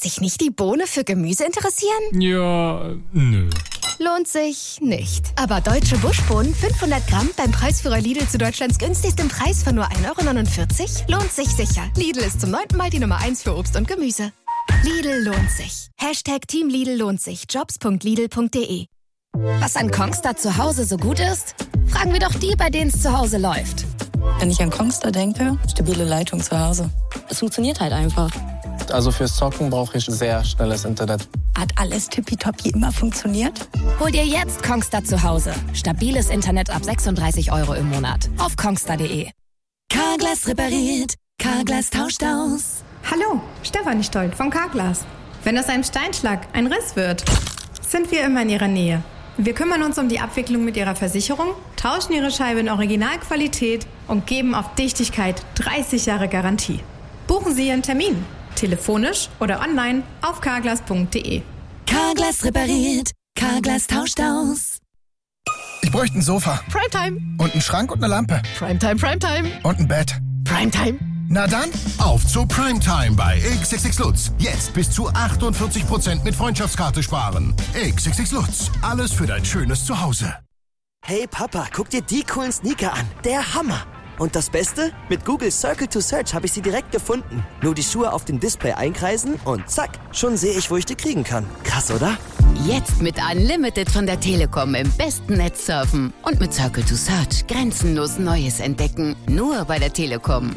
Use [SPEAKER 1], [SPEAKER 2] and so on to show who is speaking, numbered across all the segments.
[SPEAKER 1] Sich nicht die Bohne für Gemüse interessieren?
[SPEAKER 2] Ja, nö.
[SPEAKER 1] Lohnt sich nicht. Aber deutsche Buschbohnen 500 Gramm beim Preisführer Lidl zu Deutschlands günstigsten Preis von nur 1,49 € lohnt sich sicher. Lidl ist zum 9. Mal die Nummer 1 für Obst und Gemüse. Lidl lohnt sich. #Team Lidl lohnt sich. Jobs.lidl.de. Was an Kongstar zu Hause so gut ist? Fragen wir doch die, bei denen es zu Hause läuft.
[SPEAKER 3] Wenn ich an Kongstar denke, stabile Leitung zu Hause. Es funktioniert halt einfach.
[SPEAKER 4] Also fürs Zocken brauche ich sehr schnelles Internet.
[SPEAKER 3] Hat alles tippitoppi immer funktioniert?
[SPEAKER 1] Hol dir jetzt Kongstar zu Hause. Stabiles Internet ab 36 € im Monat. Auf kongstar.de.
[SPEAKER 5] Carglass repariert. Carglass tauscht aus.
[SPEAKER 6] Hallo, Stefanie Stolt von Carglass. Wenn aus einem Steinschlag ein Riss wird, sind wir immer in Ihrer Nähe. Wir kümmern uns um die Abwicklung mit Ihrer Versicherung, tauschen Ihre Scheibe in Originalqualität und geben auf Dichtigkeit 30 Jahre Garantie. Buchen Sie Ihren Termin. Telefonisch oder online auf carglass.de.
[SPEAKER 5] Carglass repariert. Carglass tauscht aus.
[SPEAKER 7] Ich bräuchte ein Sofa.
[SPEAKER 1] Primetime.
[SPEAKER 7] Und einen Schrank und eine Lampe.
[SPEAKER 1] Primetime.
[SPEAKER 7] Und ein Bett.
[SPEAKER 1] Primetime.
[SPEAKER 7] Na dann,
[SPEAKER 8] auf zu Primetime bei XXX Lutz. Jetzt bis zu 48% mit Freundschaftskarte sparen. XXX Lutz. Alles für dein schönes Zuhause.
[SPEAKER 9] Hey Papa, guck dir die coolen Sneaker an. Der Hammer. Und das Beste? Mit Google Circle to Search habe ich sie direkt gefunden. Nur die Schuhe auf dem Display einkreisen und zack, schon sehe ich, wo ich die kriegen kann. Krass, oder?
[SPEAKER 10] Jetzt mit Unlimited von der Telekom im besten Netz surfen. Und mit Circle to Search grenzenlos Neues entdecken. Nur bei der Telekom.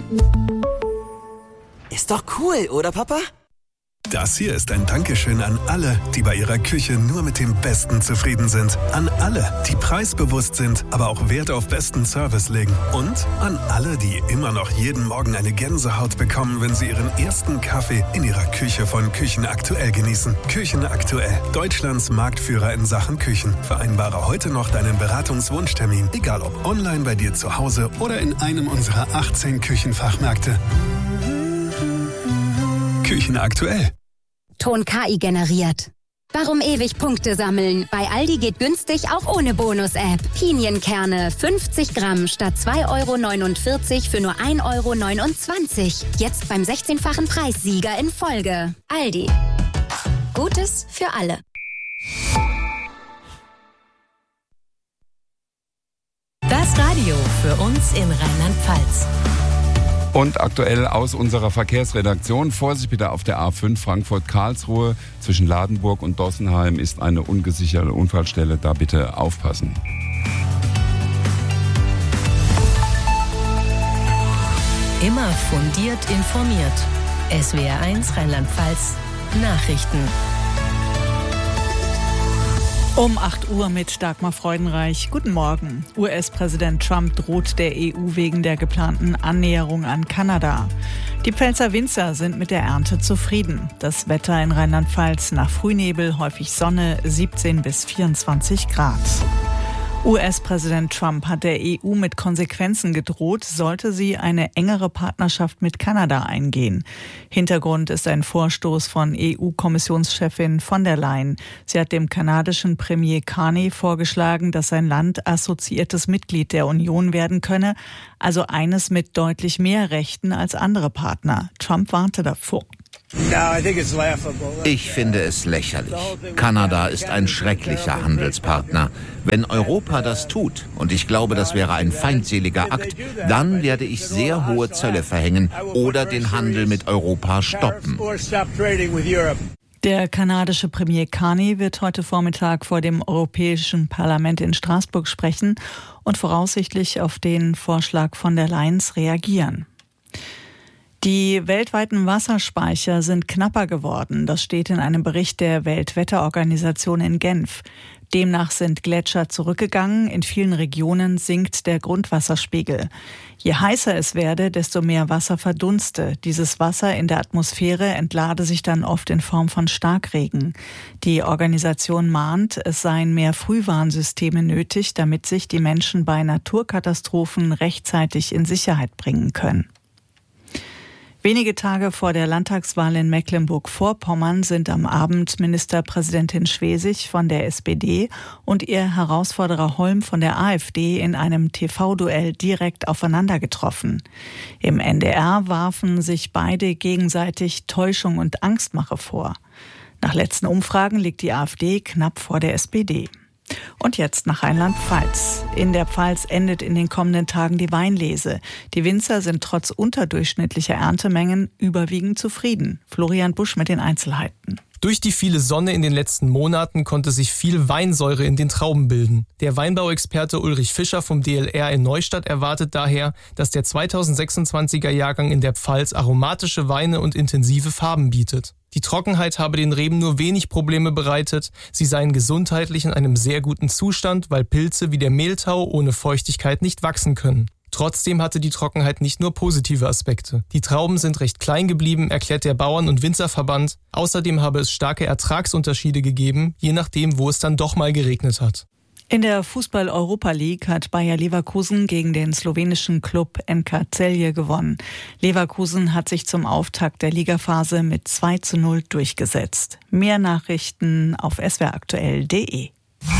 [SPEAKER 9] Ist doch cool, oder Papa?
[SPEAKER 11] Das hier ist ein Dankeschön an alle, die bei ihrer Küche nur mit dem Besten zufrieden sind. An alle, die preisbewusst sind, aber auch Wert auf besten Service legen. Und an alle, die immer noch jeden Morgen eine Gänsehaut bekommen, wenn sie ihren ersten Kaffee in ihrer Küche von Küchenaktuell genießen. Küchenaktuell, Deutschlands Marktführer in Sachen Küchen. Vereinbare heute noch deinen Beratungswunschtermin, egal ob online bei dir zu Hause oder in einem unserer 18 Küchenfachmärkte. Küchenaktuell.
[SPEAKER 12] Ton KI generiert. Warum ewig Punkte sammeln? Bei Aldi geht günstig auch ohne Bonus-App. Pinienkerne 50 Gramm statt 2,49 € für nur 1,29 €. Jetzt beim 16-fachen Preissieger in Folge. Aldi. Gutes für alle.
[SPEAKER 5] Das Radio für uns in Rheinland-Pfalz.
[SPEAKER 13] Und aktuell aus unserer Verkehrsredaktion. Vorsicht bitte auf der A5 Frankfurt-Karlsruhe. Zwischen Ladenburg und Dossenheim ist eine ungesicherte Unfallstelle. Da bitte aufpassen.
[SPEAKER 5] Immer fundiert informiert. SWR1 Rheinland-Pfalz Nachrichten.
[SPEAKER 14] Um 8 Uhr mit Dagmar Freudenreich. Guten Morgen. US-Präsident Trump droht der EU wegen der geplanten Annäherung an Kanada. Die Pfälzer Winzer sind mit der Ernte zufrieden. Das Wetter in Rheinland-Pfalz nach Frühnebel, häufig Sonne, 17 bis 24 Grad. US-Präsident Trump hat der EU mit Konsequenzen gedroht, sollte sie eine engere Partnerschaft mit Kanada eingehen. Hintergrund ist ein Vorstoß von EU-Kommissionschefin von der Leyen. Sie hat dem kanadischen Premier Carney vorgeschlagen, dass sein Land assoziiertes Mitglied der Union werden könne, also eines mit deutlich mehr Rechten als andere Partner. Trump warnte davor.
[SPEAKER 15] Ich finde es lächerlich. Kanada ist ein schrecklicher Handelspartner. Wenn Europa das tut, und ich glaube, das wäre ein feindseliger Akt, dann werde ich sehr hohe Zölle verhängen oder den Handel mit Europa stoppen.
[SPEAKER 14] Der kanadische Premier Carney wird heute Vormittag vor dem Europäischen Parlament in Straßburg sprechen und voraussichtlich auf den Vorschlag von der Leyen reagieren. Die weltweiten Wasserspeicher sind knapper geworden. Das steht in einem Bericht der Weltwetterorganisation in Genf. Demnach sind Gletscher zurückgegangen. In vielen Regionen sinkt der Grundwasserspiegel. Je heißer es werde, desto mehr Wasser verdunste. Dieses Wasser in der Atmosphäre entlade sich dann oft in Form von Starkregen. Die Organisation mahnt, es seien mehr Frühwarnsysteme nötig, damit sich die Menschen bei Naturkatastrophen rechtzeitig in Sicherheit bringen können. Wenige Tage vor der Landtagswahl in Mecklenburg-Vorpommern sind am Abend Ministerpräsidentin Schwesig von der SPD und ihr Herausforderer Holm von der AfD in einem TV-Duell direkt aufeinander getroffen. Im NDR warfen sich beide gegenseitig Täuschung und Angstmache vor. Nach letzten Umfragen liegt die AfD knapp vor der SPD. Und jetzt nach Rheinland-Pfalz. In der Pfalz endet in den kommenden Tagen die Weinlese. Die Winzer sind trotz unterdurchschnittlicher Erntemengen überwiegend zufrieden. Florian Busch mit den Einzelheiten.
[SPEAKER 2] Durch die viele Sonne in den letzten Monaten konnte sich viel Weinsäure in den Trauben bilden. Der Weinbauexperte Ulrich Fischer vom DLR in Neustadt erwartet daher, dass der 2026er Jahrgang in der Pfalz aromatische Weine und intensive Farben bietet. Die Trockenheit habe den Reben nur wenig Probleme bereitet. Sie seien gesundheitlich in einem sehr guten Zustand, weil Pilze wie der Mehltau ohne Feuchtigkeit nicht wachsen können. Trotzdem hatte die Trockenheit nicht nur positive Aspekte. Die Trauben sind recht klein geblieben, erklärt der Bauern- und Winzerverband. Außerdem habe es starke Ertragsunterschiede gegeben, je nachdem, wo es dann doch mal geregnet hat.
[SPEAKER 14] In der Fußball-Europa League hat Bayer Leverkusen gegen den slowenischen Klub NK Celje gewonnen. Leverkusen hat sich zum Auftakt der Ligaphase mit 2:0 durchgesetzt. Mehr Nachrichten auf swraktuell.de.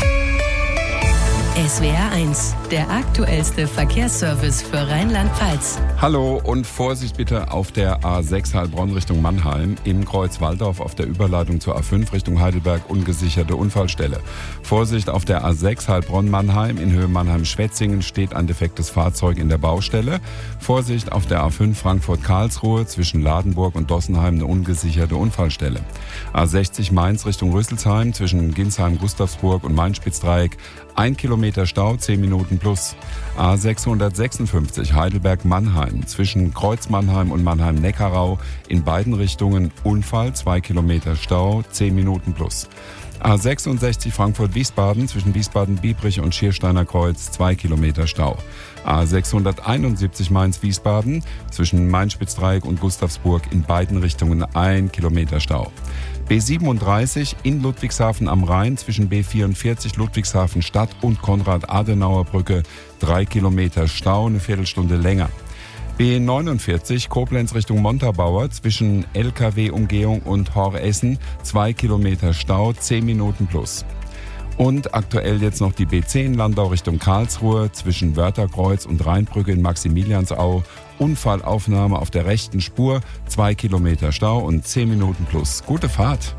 [SPEAKER 5] SWR 1, der aktuellste Verkehrsservice für Rheinland-Pfalz.
[SPEAKER 13] Hallo und Vorsicht bitte auf der A6 Heilbronn Richtung Mannheim. Im Kreuz Walldorf auf der Überleitung zur A5 Richtung Heidelberg ungesicherte Unfallstelle. Vorsicht auf der A6 Heilbronn-Mannheim in Höhe Mannheim-Schwetzingen steht ein defektes Fahrzeug in der Baustelle. Vorsicht auf der A5 Frankfurt-Karlsruhe zwischen Ladenburg und Dossenheim eine ungesicherte Unfallstelle. A60 Mainz Richtung Rüsselsheim zwischen Ginsheim-Gustavsburg und Main-Spitz-Dreieck 1 Kilometer Stau, 10 Minuten plus. A656 Heidelberg-Mannheim zwischen Kreuz-Mannheim und Mannheim-Neckarau in beiden Richtungen Unfall, 2 Kilometer Stau, 10 Minuten plus. A66 Frankfurt-Wiesbaden zwischen Wiesbaden-Biebrich und Schiersteiner Kreuz 2 Kilometer Stau. A671 Mainz-Wiesbaden zwischen Main-Spitz-Dreieck und Gustavsburg in beiden Richtungen 1 Kilometer Stau. B37 in Ludwigshafen am Rhein zwischen B44 Ludwigshafen Stadt und Konrad-Adenauer-Brücke 3 Kilometer Stau, eine Viertelstunde länger. B49 Koblenz Richtung Montabaur zwischen LKW-Umgehung und Hor-Essen 2 Kilometer Stau, 10 Minuten plus. Und aktuell jetzt noch die B10 Landau Richtung Karlsruhe zwischen Wörtherkreuz und Rheinbrücke in Maximiliansau. Unfallaufnahme auf der rechten Spur, 2 Kilometer Stau und 10 Minuten plus. Gute Fahrt.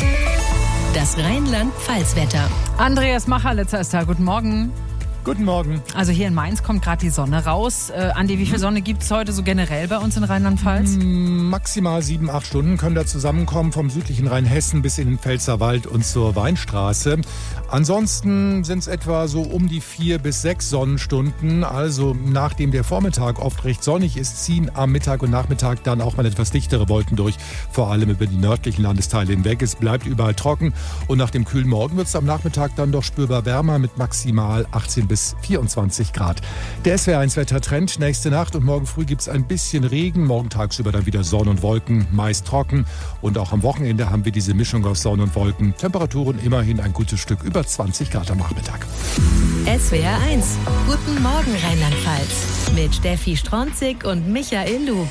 [SPEAKER 5] Das Rheinland-Pfalz-Wetter.
[SPEAKER 16] Andreas Macherletzer ist da. Guten Morgen.
[SPEAKER 17] Guten Morgen.
[SPEAKER 16] Also hier in Mainz kommt gerade die Sonne raus. Andi, wie viel Sonne gibt es heute so generell bei uns in Rheinland-Pfalz?
[SPEAKER 17] Maximal 7-8 Stunden können da zusammenkommen, vom südlichen Rheinhessen bis in den Pfälzerwald und zur Weinstraße. Ansonsten sind es etwa so um die 4 bis 6 Sonnenstunden. Also nachdem der Vormittag oft recht sonnig ist, ziehen am Mittag und Nachmittag dann auch mal etwas dichtere Wolken durch, vor allem über die nördlichen Landesteile hinweg. Es bleibt überall trocken und nach dem kühlen Morgen wird es am Nachmittag dann doch spürbar wärmer mit maximal 18 bis 24 Grad. Der SWR1-Wettertrend: nächste Nacht und morgen früh gibt es ein bisschen Regen, morgen tagsüber dann wieder Sonne und Wolken, meist trocken. Und auch am Wochenende haben wir diese Mischung aus Sonne und Wolken. Temperaturen immerhin ein gutes Stück über 20 Grad am Nachmittag.
[SPEAKER 5] SWR 1, guten Morgen Rheinland-Pfalz. Mit Steffi Stronzig und Michael Lug.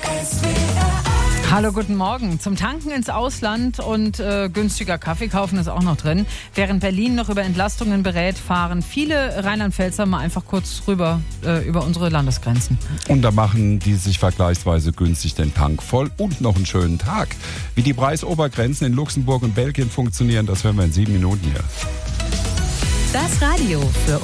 [SPEAKER 16] Hallo, guten Morgen. Zum Tanken ins Ausland und günstiger Kaffee kaufen ist auch noch drin. Während Berlin noch über Entlastungen berät, fahren viele Rheinland-Pfälzer mal einfach kurz rüber über unsere Landesgrenzen.
[SPEAKER 13] Und da machen die sich vergleichsweise günstig den Tank voll und noch einen schönen Tag. Wie die Preisobergrenzen in Luxemburg und Belgien funktionieren, das hören wir in 7 Minuten hier.
[SPEAKER 5] Das Radio für